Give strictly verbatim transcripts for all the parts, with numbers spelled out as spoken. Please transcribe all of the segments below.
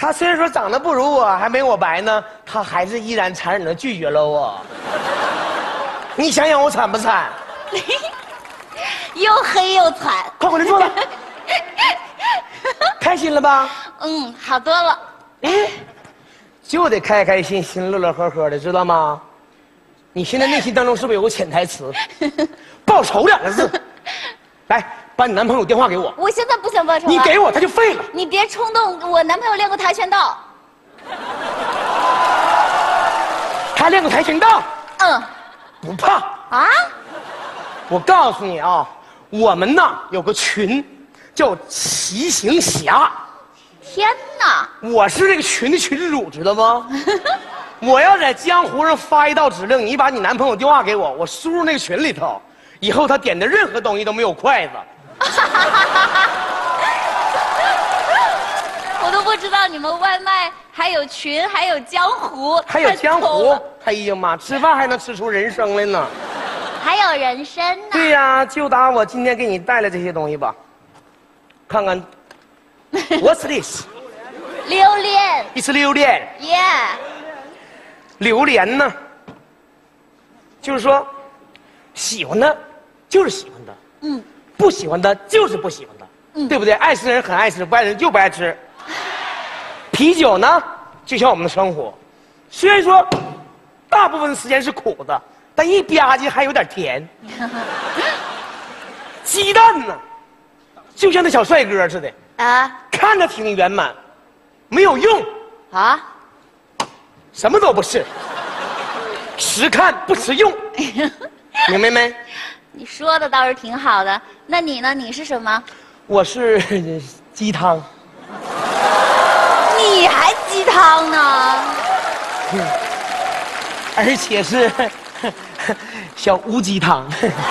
他虽然说长得不如我，还没我白呢，他还是依然残忍的拒绝了我。你想想我惨不惨？ 又黑又惨。 快回来坐了。开心了吧？ 嗯，好多了。 嗯，就得开开心心、乐乐呵呵的，知道吗？你现在内心当中是不是有个潜台词？报仇两个字。来，把你男朋友电话给我。 我现在不想报仇了。 你给我，他就废了。 你别冲动，我男朋友练过跆拳道。 他练过跆拳道？ 嗯。 不怕啊？ 我告诉你啊，我们呐有个群，叫骑行侠。 天哪！ 我是这个群的群主，知道吗？我要在江湖上发一道指令，你把你男朋友电话给我，我输入那个群里头，以后他点的任何东西都没有筷子。 我都不知道你们外卖还有群，还有江湖， 还有江湖。哎呀妈，吃饭还能吃出人生来呢。 还有人参呢。 对呀，就打我今天给你带来这些东西吧，看看。What's this？ 榴莲。 一吃榴莲。 耶。 榴莲呢，就是说，喜欢的，就是喜欢的， 嗯， 不喜欢的，就是不喜欢的，嗯，对不对？爱吃的人很爱吃，不爱吃就不爱吃。啤酒呢，就像我们的生活，虽然说大部分时间是苦的，但一吧唧还有点甜。鸡蛋呢，就像那小帅哥似的啊，看着挺圆满，没有用啊。什么都不是，实看不实用，明白没？ 你说的倒是挺好的，那你呢？你是什么？ 我是鸡汤。 你还鸡汤呢？ 嗯，而且是小乌鸡汤。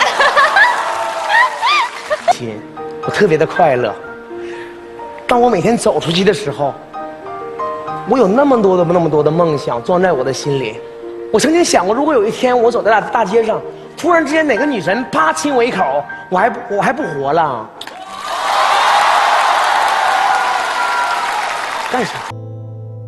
亲，我特别的快乐。当我每天走出去的时候，我有那么多的那么多的梦想装在我的心里。我曾经想过，如果有一天我走在大大街上，突然之间哪个女神啪亲我一口，我还不我还不活了？干啥？